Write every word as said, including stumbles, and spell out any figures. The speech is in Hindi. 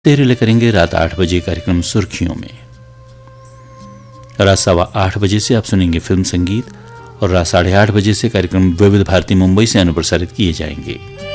तेरे करेंगे रात आठ बजे कार्यक्रम सुर्खियों में। रात सवा आठ बजे से आप सुनेंगे फिल्म संगीत और रात साढ़े आठ बजे से कार्यक्रम विविध भारती मुंबई से अनुप्रसारित किए जाएंगे।